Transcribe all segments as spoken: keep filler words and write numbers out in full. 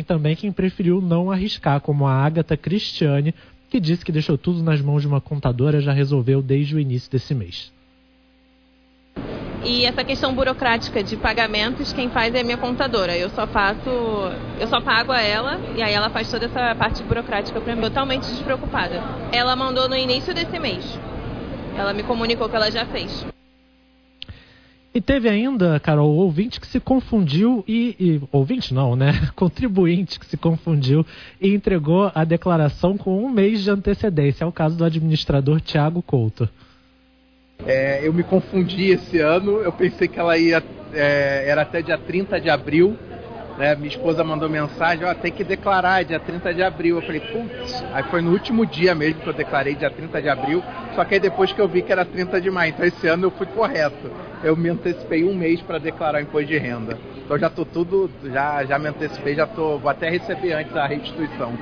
tem também quem preferiu não arriscar, como a Agatha Cristiane, que disse que deixou tudo nas mãos de uma contadora e já resolveu desde o início desse mês. E essa questão burocrática de pagamentos, quem faz é a minha contadora. Eu só faço, eu só pago a ela e aí ela faz toda essa parte burocrática para mim, totalmente despreocupada. Ela mandou no início desse mês. Ela me comunicou que ela já fez. E teve ainda, Carol, ouvinte que se confundiu e, e... Ouvinte não, né? Contribuinte que se confundiu e entregou a declaração com um mês de antecedência. É o caso do administrador Tiago Couto. É, eu me confundi esse ano, eu pensei que ela ia... É, era até dia trinta de abril, né? Minha esposa mandou mensagem, ó, tem que declarar dia trinta de abril. Eu falei, putz, aí foi no último dia mesmo que eu declarei, dia trinta de abril, só que aí depois que eu vi que era trinta de maio, então esse ano eu fui correto. Eu me antecipei um mês para declarar o imposto de renda. Então já tô tudo, já, já me antecipei, já tô, vou até receber antes da restituição.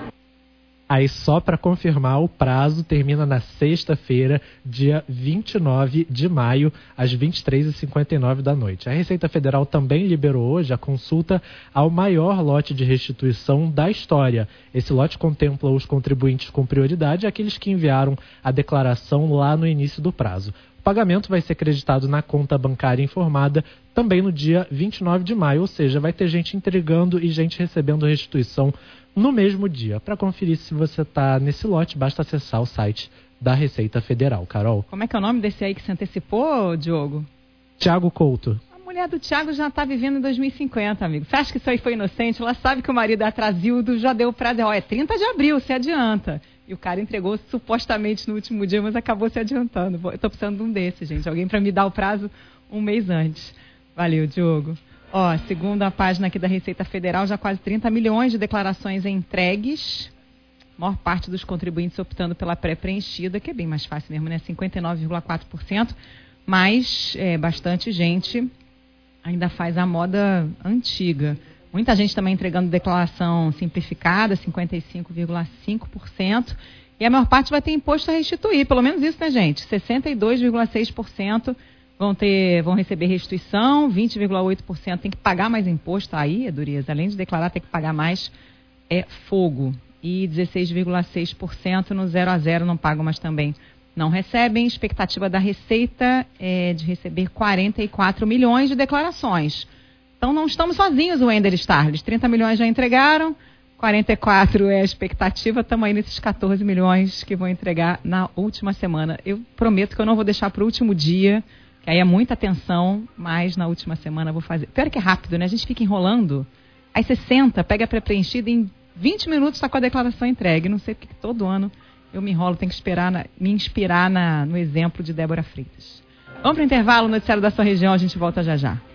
Aí só para confirmar, o prazo termina na sexta-feira, dia vinte e nove de maio, às vinte e três e cinquenta e nove da noite. A Receita Federal também liberou hoje a consulta ao maior lote de restituição da história. Esse lote contempla os contribuintes com prioridade e aqueles que enviaram a declaração lá no início do prazo. O pagamento vai ser creditado na conta bancária informada também no dia vinte e nove de maio, ou seja, vai ter gente entregando e gente recebendo restituição no mesmo dia. Para conferir se você está nesse lote, basta acessar o site da Receita Federal. Carol. Como é que é o nome desse aí que se antecipou, Diogo? Tiago Couto. A mulher do Tiago já está vivendo em dois mil e cinquenta, amigo. Você acha que isso aí foi inocente? Ela sabe que o marido é atrasildo, já deu prazo. Ó, é trinta de abril, se adianta. E o cara entregou supostamente no último dia, mas acabou se adiantando. Eu estou precisando de um desses, gente. Alguém para me dar o prazo um mês antes. Valeu, Diogo. Ó, segundo a página aqui da Receita Federal, já quase trinta milhões de declarações entregues. A maior parte dos contribuintes optando pela pré-preenchida, que é bem mais fácil mesmo, né? cinquenta e nove vírgula quatro por cento. Mas é, bastante gente ainda faz a moda antiga. Muita gente também entregando declaração simplificada, cinquenta e cinco vírgula cinco por cento. E a maior parte vai ter imposto a restituir. Pelo menos isso, né, gente? sessenta e dois vírgula seis por cento vão, ter, vão receber restituição, vinte vírgula oito por cento tem que pagar mais imposto. Aí é dureza. Além de declarar, tem que pagar mais, é fogo. E dezesseis vírgula seis por cento no zero a zero não pagam, mas também não recebem. Expectativa da Receita é de receber quarenta e quatro milhões de declarações. Então não estamos sozinhos, Wendel Starles. trinta milhões já entregaram, quarenta e quatro é a expectativa, estamos aí nesses catorze milhões que vão entregar na última semana. Eu prometo que eu não vou deixar para o último dia, que aí é muita atenção, mas na última semana eu vou fazer. Pior que é rápido, né? A gente fica enrolando, aí você senta, pega a pré-preenchida e em vinte minutos está com a declaração entregue. Não sei porque todo ano eu me enrolo, tenho que esperar na, me inspirar na, no exemplo de Débora Freitas. Vamos para o intervalo, no noticiário da sua região, a gente volta já já.